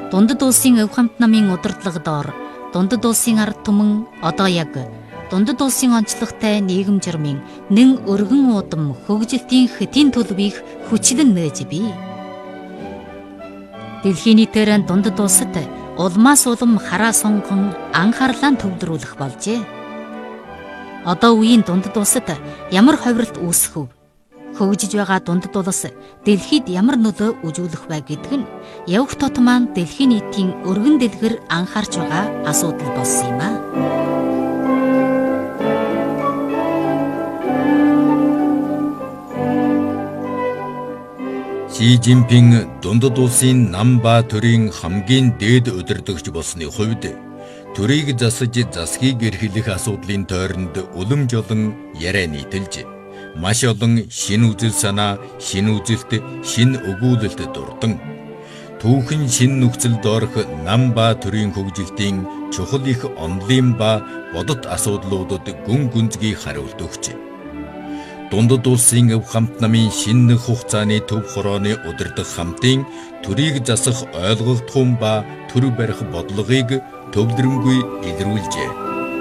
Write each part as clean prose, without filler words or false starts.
Дундад улсын өв хамт намын удирдлага доор дундад улсын ард түмэн одоо яг дундад улсын онцлогтой нийгэм журмын нэн өргөн удам хөгжилтийн хэдийн төлөвийг хүчлэн нээж бий. Дэлхийн нийтээр дундад улсад улмаас улам хараа сонгон анхаарлаа төвлөрүүлэх болжээ. Одоо үеийн дундад улсад ямар ховролт үүсэх вэ? Хөгжиж байгаа дундад улс дэлхийд ямар нөлөө үзүүлэх вэ гэдг нь явх тот маань дэлхийн нийтийн өргөн дэлгэр анхаарч байгаа асуудал болсон юм аа. Ши Жинпинг дундад улсын нам ба төрийн хамгийн дээд удирдагч болсны хувьд төрийг засаж засгийг эрхлэх асуудлын тойронд улам жолон яриа нийтэлж маш олон шин үзэл санаа, шин үзэлт, шин өгүүлэлт дурдан түүхэн шин нөхцөлд орох нам ба төрийн хөгжилтийн чухал их онолын ба бодит асуудлуудад гүн гүнзгий хариулт өгч дундад улсын өв хамт намын шинэ хугацааны төв хорооны удирдах хамтын төрийг засах ойлголтхон ба төр барих бодлогыг төвлөрөнгүй илрүүлжээ.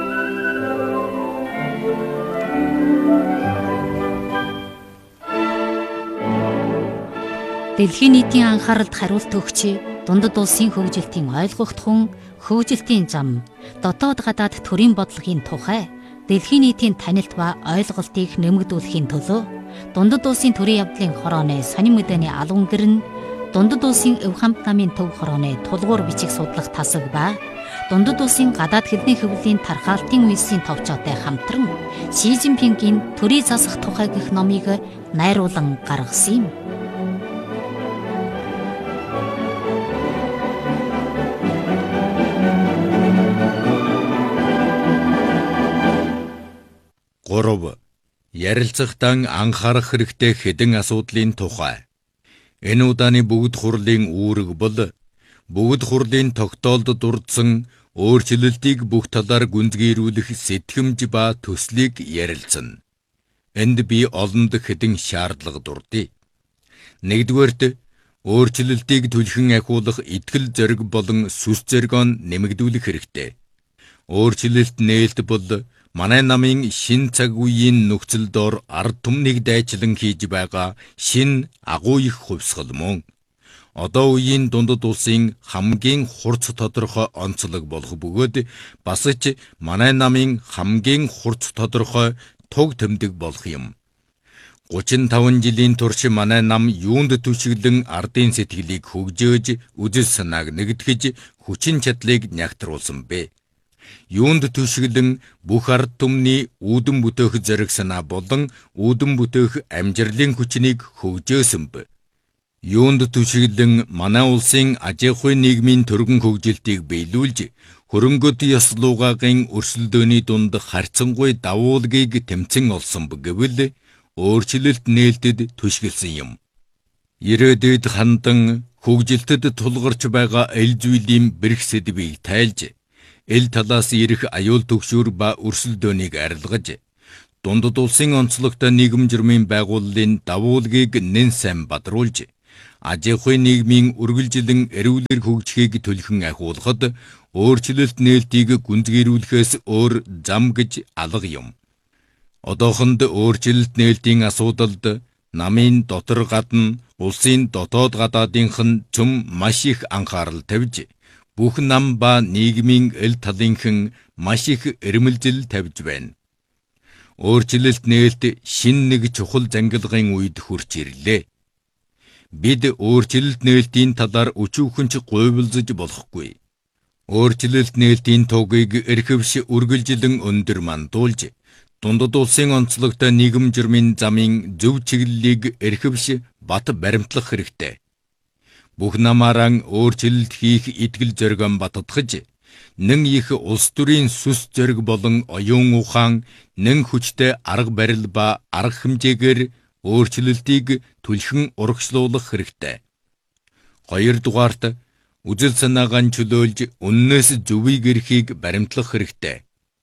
Дэлхийн нийтийн анхааралд хариулт өгч дундад улсын хөгжилтийн ойлгогдхон хөгжилтийн зам дотоод гадаад төрийн бодлогын тухай дэлхийн нийтийн танилт ба ойлголтыг нэмэгдүүлэхийн төлөө дундад улсын төрийн явдлын хорооны сонин мэдээний албан гэр нь дундад улсын өв хамт намын төв хорооны тулгуур бичих судлах тасаг ба дундад улсын гадаад хэлний хөвлийн тархаалтын үйлсийн товчоотой хамтран Ши Жинпингийн төрийг засах тухай гэх номыг найруулан гаргасан юм. Ярилцахтан анхаарах хэрэгтэй хэдэн асуудлын тухай. Энэ удааны бүгд хурлын үүрэг бол бүгд хурлын тогтоолд дурдсан өөрчлөлтийг бүх талаар гүнзгийрүүлэх сэтгэмж ба төслийг ярилцсан. Энд би олонд хэдэн шаардлага дурдъя. Нэгдүгээрт өөрчлөлтийг түлхэн ахиулах итгэл зориг болон сүс зоригоо нэмэгдүүлэх хэрэгтэй. Өөрчлөлт нээлт бол манай намын шин цаг үеийн нөхцөл дор ард түмнийг дайчлан хийж байгаа шин агуу их хувьсгал мөн. Одоо үеийн дундад улсын хамгийн хурц тодорхой онцлог болох бөгөөд бас ч манай намын хамгийн хурц тодорхой туг тэмдэг болох юм. 35 жилийн турш манай нам юунд түшиглэн ардын сэтгэлийг хөгжөөж, үзэл санааг нэгтгэж, хүчин чадлыг нягтруулсан бэ. Юунд түшиглэн бүх ард түмний үүдэн бүтээх зориг санаа болон үүдэн бүтээх амжирлын хүчнийг хөгжөөсөн бэ. Юунд түшиглэн манай улсын ажихуй нийгмийн төргөн хөгжилтийг биелүүлж, хөрөнгөт ёслуугагийн өрсөлдөөний дунд харьцангуй давуулгийг тэмцэн олсон гэвэл өөрчлөлт нээлтэд түшиглсэн юм. Ирээдүйд хандан хөгжилтэд тулгарч байгаа эл зүйлийн бэрх сэдвийг тайлж, эл талаас ирэх аюул төгшүүр ба өрсөлдөөнийг арилгаж, дундад улсын онцлогтой нийгэм журмын байгууллын давуулгийг нэн сайн бадруулж, ажихуй нийгмийн үргэлжилэн эрүүлэр хөгжихийг түлхэн ахиулахад өөрчлөлт нээлтийг гүнзгийрүүлэхээс өөр зам гэж алга юм. Одоохонд өөрчлөлт нээлтийн асуудалд намын дотор гадна улсын дотоод гадаадынх нь цөм маш их анхаарал тавьж, бүх нам ба нийгмийн эл талынхан маш их эрмэлзэл тавьж байна. Өөрчлөлт нээлт шин нэг чухал зангилгын үед хүрч ирлээ. Бид өөрчлөлт нээлтийн талаар өчүүхэнч гуйвалзаж болохгүй. Өөрчлөлт нээлтийн тугийг эрхэвш үргэлжилэн өндөр мандуулж, дундад улсын онцлогтой нийгэм журмын замын зөв чиглэлийг эрхэвш бат баримтлах хэрэгтэй. Бүх намаараа өөрчлөлт хийх итгэл зоригон баттгаж, нэн их улс төрийн сүс зориг болон оюун ухаан, нэн хүчтэй арга барил ба арга хэмжээгээр өөрчлөлтийг түлхэн урагшлуулах хэрэгтэй. Хоёрдугаарт үзэл санаагаа чөлөөлж, үннээс зөвийг эрхийг баримтлах хэрэгтэй.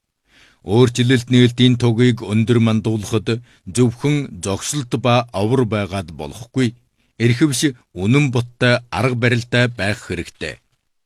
Өөрчлөлт нээлтийн тугийг өндөр мандуулахад зөвхөн зогсолт ба овор байгаад болохгүй. Эрхэвш үнэн боттой арга барилтай байх хэрэгтэй.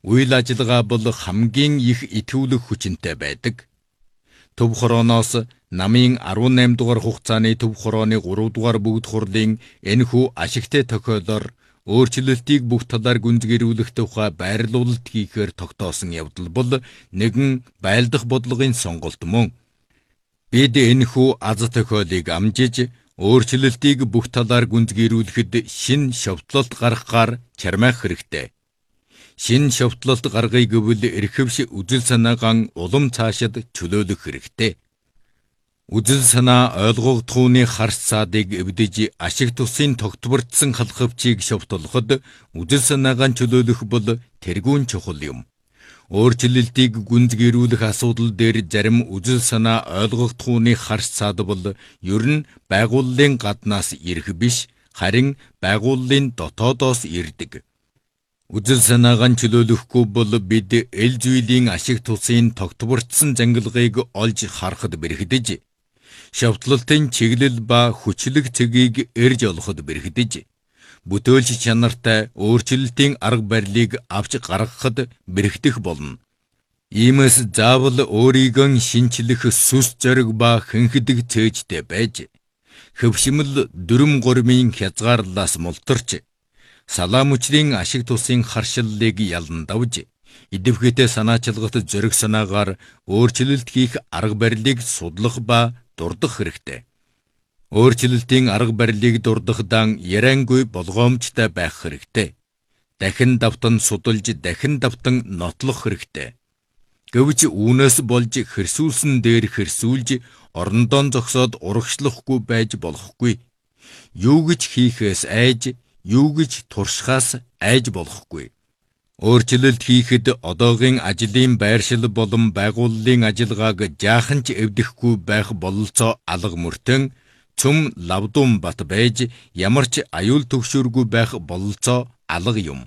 Үйл ажиллагаа бол хамгийн их итгүүлэх хүчинтэй байдаг. Төв хорооноос намын 18 дугаар хугацааны төв хорооны 3 дугаар бүгд хурлын энэхүү ашигтай тохиолдолд өөрчлөлтийг бүх талаар гүнзгийрүүлэх тухай байрлуулалт хийхээр тогтоосон явдал бол нэгэн байлдах бодлогын сонголт мөн. Бид энэхүү аз тохиолыг амжиж өөрчлөлтийг бүх талаар гүнзгийрүүлэхэд шин шовтлолт гаргахаар чармайх хэрэгтэй. Шин шовтлолт гаргая гэвэл эрхэвш үзэл санаагаан улам цаашид чөлөөлөх хэрэгтэй. Үзэл санаа ойлгогдохууны харс цаадыг эвдэж ашиг тусын тогтворцсон халхавчийг шовтлоход үзэл санаагаан чөлөөлөх бол тэргүүн чухал юм. Өөрчлөлтийг гүнзгийрүүлэх асуудал дээр зарим үзэл санаа ойлгогдохууны харс цаад бол ер нь байгууллагын гаднаас ирэх биш, харин байгууллагын дотоодоос ирдэг. Үзэл санаагаан чөлөөлөхгүй бол бид эл зүйлийн ашиг тусын тогтворцсон зангилгыг олж харахад бэрхдэж, шавтлалтын чиглэл ба хүчлэг цэгийг эрж олоход бэрхдэж, бүтээлч чанартай өөрчлөлтийн арга барилыг авч гаргахад бэрхдэх болно. Иймээс заавал өөрийгөө шинчлэх сүс зориг ба хэнхэдэг цээжтэй байж, хөвшмөл дүрм гормын хязгаарлаас мултарч, салаа мөчрийн ашиг тусын харшиллыг ялан давж, идэвхтэй санаачилгат зориг санаагаар өөрчлөлт хийх арга барилыг судлах ба дурдах хэрэгтэй. Өөрчлөлтийн арга барилыг дурдах дан яриангүй болгоомжтой байх хэрэгтэй. Дахин давтан судалж, дахин давтан нотлох хэрэгтэй. Гэвч үүнээс болж хэрсүүлсэн дээр хэрсүүлж, орондоо зогсоод урагшлахгүй байж болохгүй. Юу гэж хийхээс айж, юу гэж туршихаас айж болохгүй. Өөрчлөлт хийхэд одоогийн ажлын байршил болон байгууллагын ажиллагааг жаахан ч эвдэхгүй байх бололцоо алга мөртөн цөм лавдум бат байж ямар ч аюул төгшөөргүй байх бололцоо алга юм.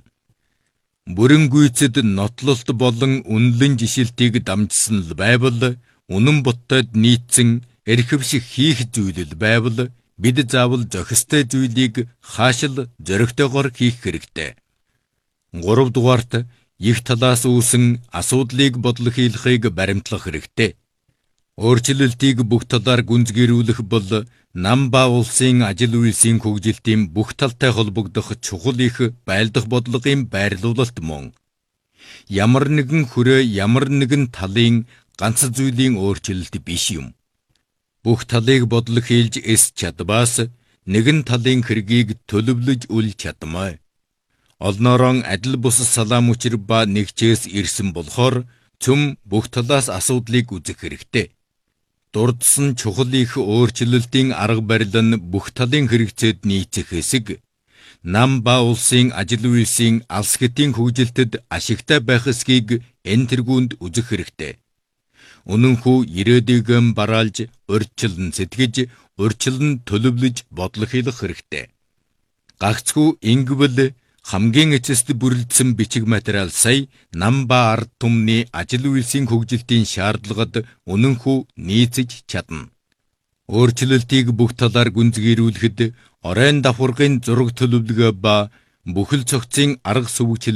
Бүрэн гүйцэд нотлолт болон үнэлэн жишилтийг дамжсан л байвал, үнэн боттойд нийцсэн эрхэвших хийх зүйл байвал бид заавал зохистой зүйлийг хаашил зоригтойгоор хийх хэрэгтэй. 3 дугаарт их талаас үүсэн асуудлыг бодлого хийлхийг баримтлах хэрэгтэй. Өөрчлөлтийг бүх талаар гүнзгийрүүлэх бол нам ба улсын ажил үйлсийн хөгжилтийн бүх талтай холбогдох чухал их байлдах бодлогын байрлуулалт мөн. Ямар нэгэн хүрээ ямар нэгэн талын ганц зүйлийн өөрчлөлт биш юм. Бүх талыг бодлого хийлж эс чадваас нэгэн талын хэргийг төлөвлөж үл чадмай. Олноорон адил бус салаа мөчр ба нэгчээс ирсэн болохоор цөм бүх талаас асуудлыг үзэх хэрэгтэй. Дурдсан чухал их өөрчлөлтийн арга барил нь бүх талын хэрэгцээд нийцэх хэсэг. Нам ба улсын ажил үйлсийн алс хэтийн хөгжилтэд ашигтай байх эсхийг энэ тэргуунд үзэх хэрэгтэй. Үнэнхүү ирээдүйгөө бараалж, урьдчилан сэтгэж, урьдчилан төлөвлөж бодлого хийх хэрэгтэй. Гагцхүү ингэвэл хамгийн эцэст бүрэлдсэн бичиг материал сая нам ба ард түмний ажил үйлсийн хөгжилтийн шаардлагад үнэнхүү нийцэж чадна. Өөрчлөлтийг бүх талаар гүнзгийрүүлэхэд оройн давхаргын зураг төлөвлөгөө ба бүхэл цогцын арга сүвгчил